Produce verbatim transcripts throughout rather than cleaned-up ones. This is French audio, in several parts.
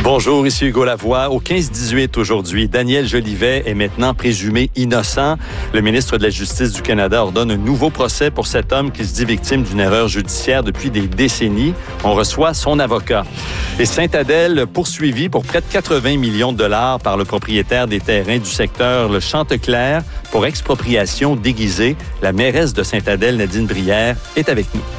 Bonjour, ici Hugo Lavoie. Au quinze dix-huit aujourd'hui, Daniel Jolivet est maintenant présumé innocent. Le ministre de la Justice du Canada ordonne un nouveau procès pour cet homme qui se dit victime d'une erreur judiciaire depuis des décennies. On reçoit son avocat. Et Sainte-Adèle poursuivi pour près de quatre-vingts millions de dollars par le propriétaire des terrains du secteur Le Chanteclair pour expropriation déguisée. La mairesse de Sainte-Adèle, Nadine Brière, est avec nous.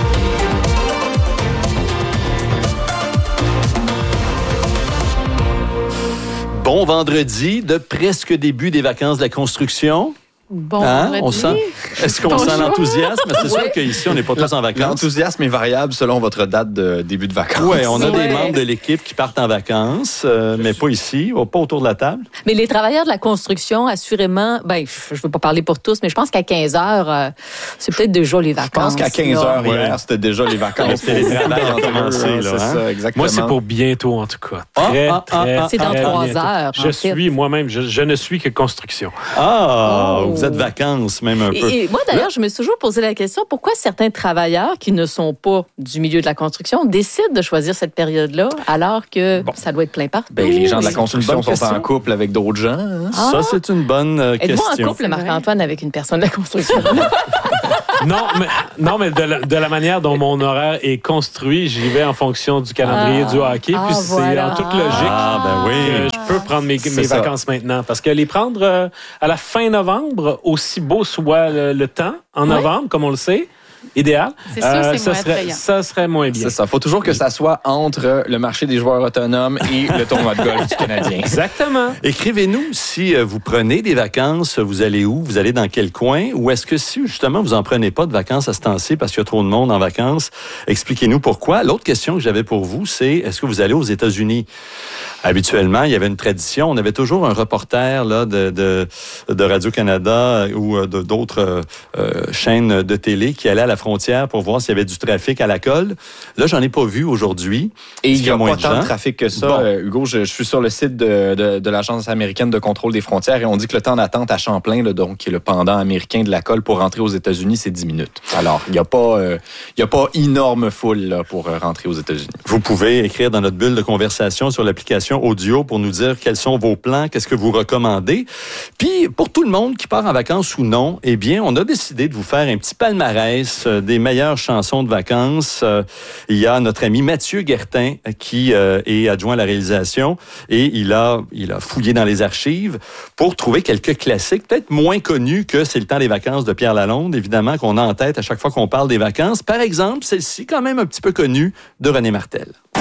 Bon vendredi de presque début des vacances de la construction. Bon hein? vendredi. On sent, est-ce qu'on Bonjour. sent l'enthousiasme? C'est sûr Oui. qu'ici, on n'est pas tous en vacances. L'enthousiasme est variable selon votre date de début de vacances. Oui, on a Ouais. des membres de l'équipe qui partent en vacances, euh, mais pas ici, pas autour de la table. Mais les travailleurs de la construction, assurément, ben, je ne veux pas parler pour tous, mais je pense qu'à quinze heures, euh, c'est peut-être déjà les Je vacances. pense qu'à quinze heures Ouais. hier, c'était déjà les vacances. Le télétravail a Pour commencé, eux, là, C'est hein? ça, exactement. Moi, c'est pour bientôt, en tout cas. Très, Ah, ah, très, ah, C'est dans très trois bientôt. heures, Je en fait. suis moi-même, je, je ne suis que construction. Ah, Oh. vous êtes vacances même un peu. Et, et moi, d'ailleurs, je me suis toujours posé la question, pourquoi certains travailleurs qui ne sont pas du milieu de la construction décident de choisir cette période-là alors que Bon. ça doit être plein partout? Ben, les gens de la C'est construction une bonne sont en question. couple avec d'autres gens. hein? Ah. Ça, c'est une bonne euh, Êtes-vous question. en couple, Marc-Antoine, avec une personne de la construction? Non, mais, non, mais de, la, de la manière dont mon horaire est construit, j'y vais en fonction du calendrier Ah. du hockey. Ah, puis c'est voilà. en toute logique Ah, ben oui. que je peux prendre mes, C'est mes ça. vacances maintenant. Parce que les prendre euh, à la fin novembre, aussi beau soit le, le temps, en Ouais. novembre, comme on le sait, idéal, C'est sûr que c'est ça, moins serait, attrayant. ça serait moins bien. C'est ça. Faut toujours que ça soit entre le marché des joueurs autonomes et le tournoi de golf du Canadien. Exactement. Écrivez-nous si euh, vous prenez des vacances, vous allez où, vous allez dans quel coin, ou est-ce que si justement vous en prenez pas de vacances à ce temps-ci parce qu'il y a trop de monde en vacances, expliquez-nous pourquoi. L'autre question que j'avais pour vous, c'est est-ce que vous allez aux États-Unis? Habituellement, il y avait une tradition, on avait toujours un reporter là de, de, de Radio-Canada ou euh, de, d'autres euh, chaînes de télé qui allait à la frontière pour voir s'il y avait du trafic à la colle. Là, j'en ai pas vu aujourd'hui. Et il n'y a moins pas de tant gens. de trafic que ça. Bon. Euh, Hugo, je, je suis sur le site de, de, de l'Agence américaine de contrôle des frontières et on dit que le temps d'attente à Champlain, là, donc, qui est le pendant américain de la colle pour rentrer aux États-Unis, c'est dix minutes. Alors, il n'y a pas, euh, il y a pas énorme foule là, pour euh, rentrer aux États-Unis. Vous pouvez écrire dans notre bulle de conversation sur l'application audio pour nous dire quels sont vos plans, qu'est-ce que vous recommandez. Puis, pour tout le monde qui part en vacances ou non, eh bien, on a décidé de vous faire un petit palmarès euh, des meilleures chansons de vacances. Euh, il y a notre ami Mathieu Guertin qui euh, est adjoint à la réalisation et il a, il a fouillé dans les archives pour trouver quelques classiques, peut-être moins connus que C'est le temps des vacances de Pierre Lalonde, évidemment, qu'on a en tête à chaque fois qu'on parle des vacances. Par exemple, celle-ci, quand même un petit peu connue, de René Martel.